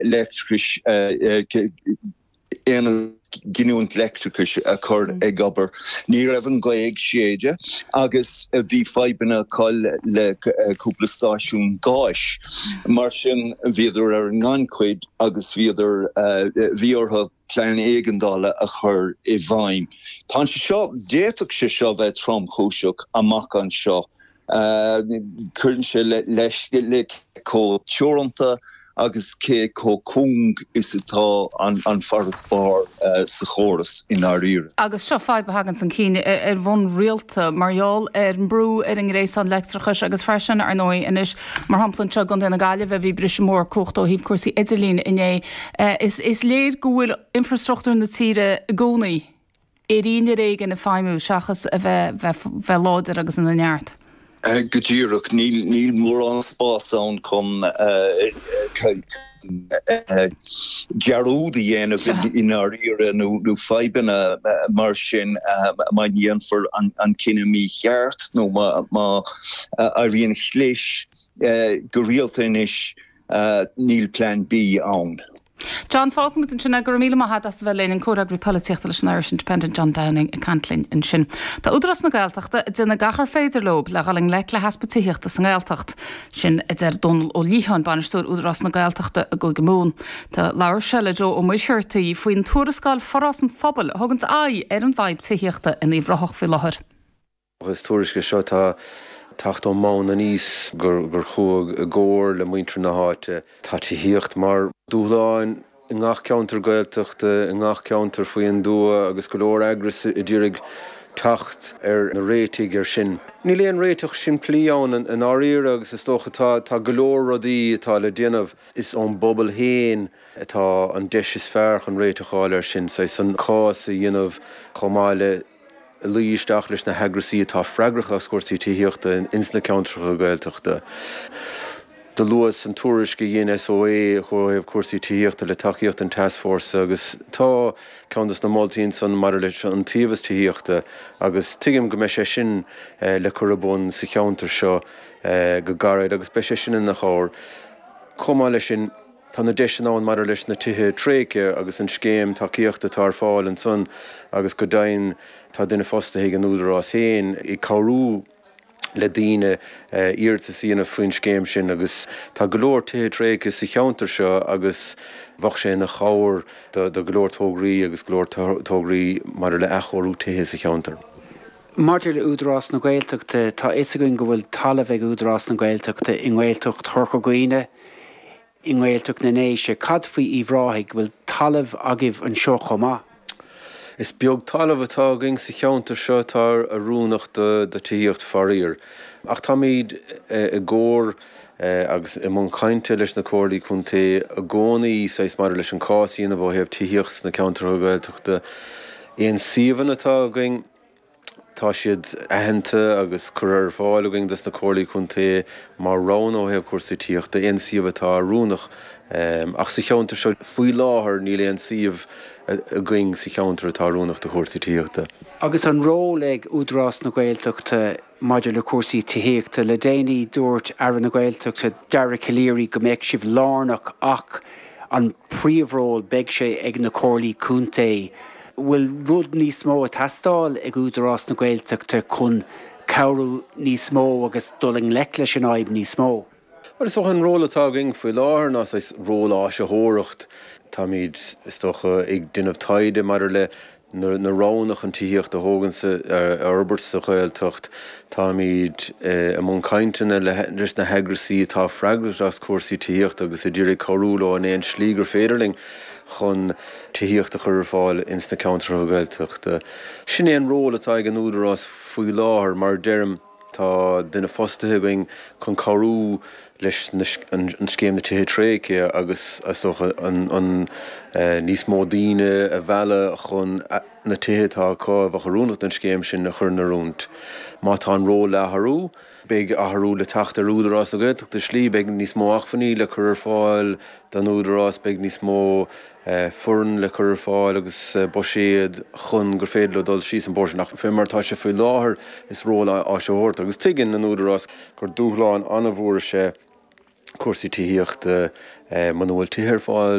electric Giniúnt electricus a chur ag obair. Ní raibh an gaig séide, agus bhí feibanna coil le cúpla stáisiún gáis. Mar sin bhíidir ar an ngancuid agus bhíidir bhíortha plean éigeandála a chur I bhaim. Tá sé seo, déiteach sé seo bheith trom chúiseach amach an seo. Cuireann sé leis le có teoranta agus cé có cúng is atá an farbar sa chóras in our ire. Agus seo feibe hagan san cíine bhn rialta marall an brú an rééis an letrachas agus fersin ar nói inis mar hamplan se gan na gaile bheith bhí bris mór cochtó híh cuasí idirlín iné. Is léir go bhfuil infrastruchtúr na tíre gcónaí éíine réige na feimú seachas a bheith láidir agus an neart. Gudíireach níl mór an spásán chum gearúda dhéanamh in our ire nó feibanna mar sin ma'n dhéan for an cinemi cheart nó má a bhíon chléis go rialta inis níl plan B ann. John Falcon in sinna gur míle maithe as bheith léinn córagrú políochta leis an Irish Independent John Downing in Cantlin in sin. Tá údras na Gaeltachta duna gachar féidir lob le galing le haspatíochta san Gaeltacht sin Donal ó Líhan banistúr údras na Gaeltachta a go gemún. Tá leir selle Jo ó muirteirtaí faoin túrascáil forrás an phobal thugant ai an bhaib tíochta in íomhrathach fi láthair. Túrisce seo tá tacht ó mán a níos gur chuag a ggóir le muintre na háite tá tíocht mar dúláin I ngach ceantar Gaeltachta, I ngach ceantar faoin dua agus go leor agras I ddírig tacht na réitigh sin. Ní léon réiteach sin plíán an áíre agus is tócha tá go leor rudaí atá le déanamh is ón bobbal héin atá an deis is fearr an réiteáil sin sa san cás a dhéanamh chomáile líisteach leis na heagrasí atá freigrach as cuairtaí tíochta ins na ceantracha Gaeltachta. De luas an túrisce dhéana SOA chuibh cuasaí tíochta le takeíocht an task force agus tá ceantas na moltaín san mar leis an tíomhas tíochta agus tuigim go meis sin le curabún sa cheantar seo go garaid agus be sin in na cháir. Comá lei sin tá na deis an mar leis na tithe tréice agus an scéim takeíochta tar fáil an son agus go dain tá duine fosta ag an údarrás héin I cabhrú le daoine íirta síana faoin scéim sin agus tá go leor tithe tréice sa cheantar seo agus bhach sé na cháir do go leor tógraí agus go leor tógraí mar le echorú tithe sa cheantar. Martir le údarrás na Gaeltachta tá is go bhfuil talamh ag údarrás na Gaeltachta I Gaeltacht thorcha gaoine I Gaeltacht na néise cad faoi íomhráigh bhfuil talamh agah an seo chomá. Is beag talamh atá ging sa cheantar seo tar a rúnach de tíocht farír. Ach tá míad a ggóir agus I mún cainte leis na cóirdaí chun té a gcónaí sais mar leis an cásaíonna bh hebh tíocht na ceantar Gaeltachta. Éon siomhan atá going tá siad aitheanta agus cuir fáil going des na cóirdaí chun té mar rán ó hebh cuasaí tíochta éon siomh atá rúnach. Ach sa cheantar seo faoi láthair ní léon siomh a going sa cheantar atá rúnach de cuasaí tíochta. Agus an ról ag údarrás na Gaeltachta maidir le cuasaí tíochta le déanaí dúirt ar na Gaeltachta dearra Caléirí go mbeidh sibh lárnach ach an príomhról beidh sé ag na cóirlaí cúntaí. Bhfuil rud níos mó a teastáil ag údarrás na Gaeltachta chun cabhrú níos mó agus dulling lec leis an aibh níos mó. Well, is toch een rol atá ging faoi láthair ná is rol á se hóireacht. Tá míid is toch ag duineh taide mar le na ránach an tíocht a hógan sa arbert sa Gaeltacht. Tá míid a mún caintena leis na heagrasí tá freagras as cuasaí tíocht agus a ddírig choúla an éon slígur féidirling chun tíocht a chur fáil ins na ceantar Gaeltacht. Sin éon rol atá ag an údarrás faoi láthair mar deirm tá duine fostathe going chun cabhrú leis an scéim na tithe tréice agus an níos mó daoine a bheile chun na tithe tá cá bach rúnach an scéim sin na chur na rúnt. Má tá an ró le athrú, beidh athrú le teachta údarrás na Gaeltachta slí beidh níos mó achfaní le chur fáil den údarrás beidh níos mó furn le chur fáil agus boséad chun gur féidir le dul síos an bors nach fémar tá sé faoi láthair is ról á se hóirt agus tuigeann an údarrás gur dúthláin anna bhór sé cuasaí tííochta man bhfuil títhir fáil